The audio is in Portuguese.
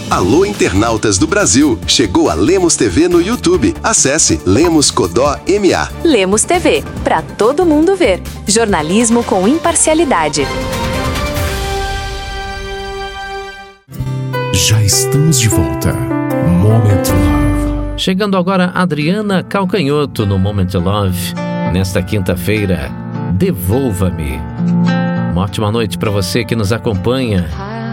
Alô, internautas do Brasil! Chegou a Lemos TV no YouTube. Acesse Lemos Codó MA. Lemos TV, para todo mundo ver. Jornalismo com imparcialidade. Já estamos de volta. Moment Love. Chegando agora, Adriana Calcanhoto no Moment Love. Nesta quinta-feira, Devolva-me. Uma ótima noite para você que nos acompanha.